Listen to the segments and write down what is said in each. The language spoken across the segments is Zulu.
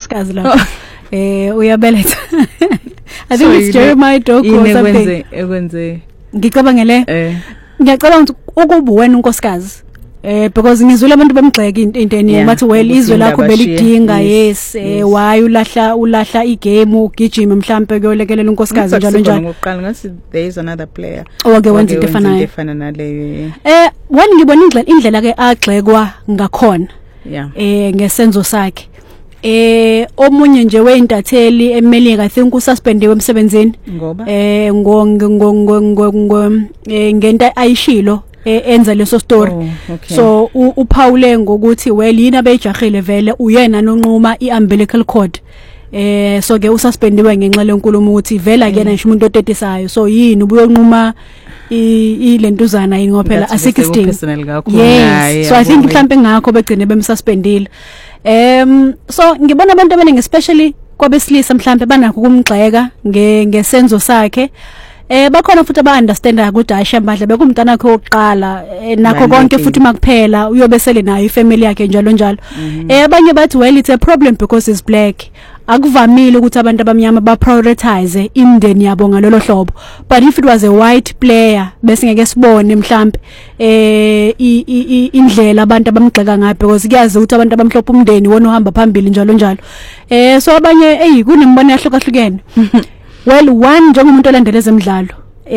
unkosikazi lapho. Uyabeletha. I think it's Jeremiah Doku or something. Ekwenze. Ngicabangele. Ngiyacabanga ukuthi ukuba wena unkosikazi. Because ngizwile abantu bemgxeka intweni bathi well izwe lakho belidinga yes why ulahla igame ugijima mhlambe kuyolekelela unkosikazi njalo njalo ngokuqala ngathi there is another player okay wenza into efana naleyo wena ngibona indlela ke agxekwa ngakhona ngesenzo sakhe omunye nje weintatheli eMelika I think ususpendiwe emsebenzini ngoba ngento ayishilo enza leso story so uPaule ngokuthi well yini abejahile vele uyena nonquma iumbilical cord so ke ususpendiwe ngenxa lenkulumo ukuthi vela kuyena ngisho umuntu otetisayo so yini ubuyonquma ilentuzana yini ngophela a16 yes so I think mhlambe ngakho begcine bemsuspendile so ngibona abantu abaningi especially kwabesilisa mhlambe banakho kumgxeka ngesenzo sakhe bakhona futhi aba-understanda ukuthi hayi Shambadla bekumntana wakhe wokuqala nakho konke futhi makuphela uyobesele nayo ifamily yakhe njalo njalo abanye bathi well it's a problem because he's black akuvamile ukuthi abantu abamnyama ba-prioritize imndeni yabo ngalolo hlobo but if it was a white player bese ngeke sibone mhlambe indlela abantu abamgxeka ngayo because kuyazi ukuthi abantu abamhlophe umndeni wona uhamba phambili njalo njalo so abanye kunembono yahlukahlukene well one njengomuntu olandela ezemidlalo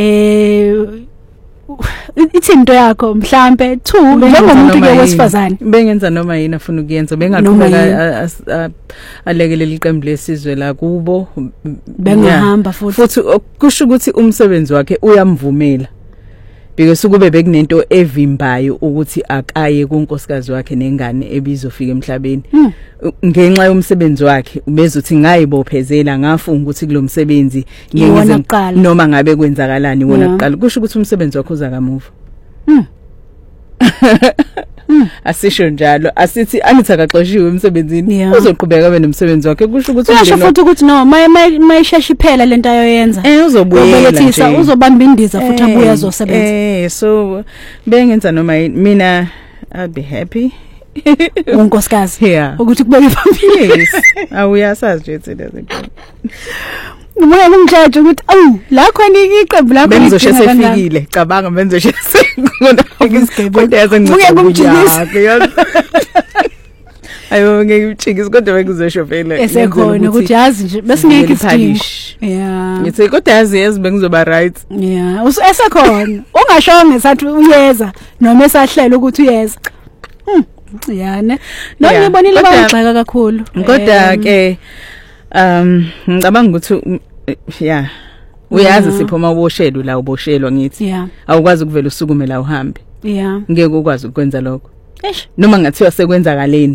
ithinto yakho mhlambe two njengomuntu ke wesifazane bengenza noma yini afuna ukuyenza bengaqhubeka alekelela iqembu lesizwe la kubo bengahamba futhi kusho ukuthi umsebenzi wakhe uyamvumela because kube bekunento evimbayo ukuthi akaye kunkosikazi wakhe nengane ebizofika emhlabeni ngenxa yomsebenzi wakhe ubezothi ngayibophezela ngafunga ukuthi kulomsebenzi ngiyenza noma ngabe kwenzakalani wona kuqala kusho ukuthi umsebenzi wakhe uza kamuva asisho njalo asithi angithi akaxoshiwe emsebenzini uzoqhubeka abe nomsebenzi wakhe kusho ukuthi uyasho futhi ukuthi no mayisheshe iphela lento ayoyenza uzobuyela uzobamba indiza futhi abuye azosebenza so bengenza noma mina I'll be happy unkosikazi ukuthi kubeke phambili yes awuyasazi nje thina Umoya ngumjaji ukuthi la khona iqembu lakho benzoshe sefikile cabanga benzoshe sekona kodwa yaze ngicabanga ayo ngiyijikisa kodwa bengizosho vele esekhona ukuthi yazi nje bese ngeke isidingo ngithi kodwa yazi bengizoba right esekhona ungashonge sathi uyeza noma esahlela ukuthi uyeza ne no ngibonile bayagxeka kakhulu kodwa ke ngicabanga ukuthi uyazi siphoma uboshelo la uboshelwa ngithi awukwazi ukuvela usukume la uhambe ngeke ukwazi ukwenza lokho noma ngathiwa sekwenzakaleni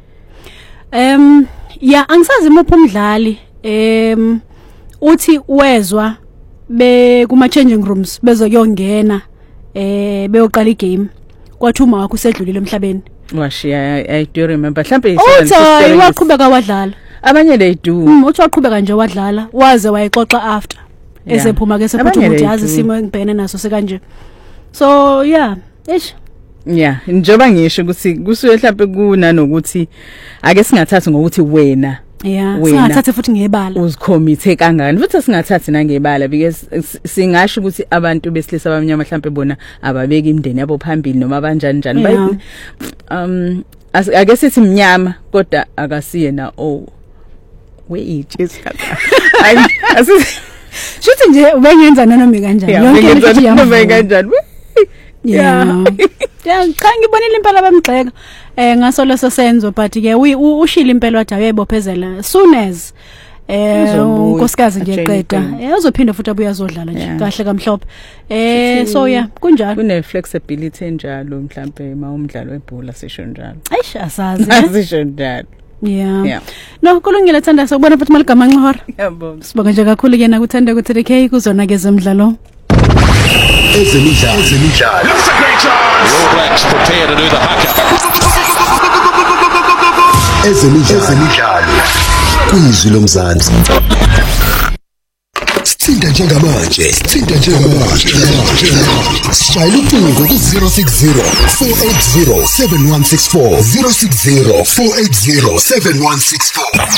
angisazi muphi umdlali uthi wezwa kuma changing rooms bezokuyongena beyoqala igame kwathi uma wakho usedlulile emhlabeni washiya I do remember mhlambe waqhubeka wadlala abanye they do uthi waqhubeka nje wadlala waze wayixoxa after esephuma ke sephuthuma ukuthi yazi isimo engibhekene naso sekanje so njengoba ngisho ukuthi kusuye mhlawumbe kunanokuthi ake singathathi ngokuthi wena singathathe futhi ngebala uzikhomithe kangani futhi singathathi nangebala because singasho ukuthi abantu besilisa abamnyama mhlawumbe bona ababeki imndeni yabo phambili noma kanjani njani ake sithi mnyama kodwa akasiyena Jesus shuthi nje ubengenza noma kanjani yonke into noma kanjani cha ngibonile impela bamgxeka ngaso leso senzo but ke ushila impela wathi ayibophezela soon as unkosikazi nje qeda uzophinda futhi abuya azodlala nje kahle kamhlophe so kunjalo kune flexibility enjalo mhlambe umdlalo webhola sisho njalo asazi sisho njalo no kulungile thanda sokubona futhi maligama Nxihora sibonga nje kakhulu yena kuthanda ukuthi TK kuzona ke zemidlalo ezemidlalo That's a great chance. All Blacks prepare to do the haka. ezemidlalo kwizwi lomzansi Sithinta njengamanje Shayela ucingo ku-060 480 7164 060 480 7164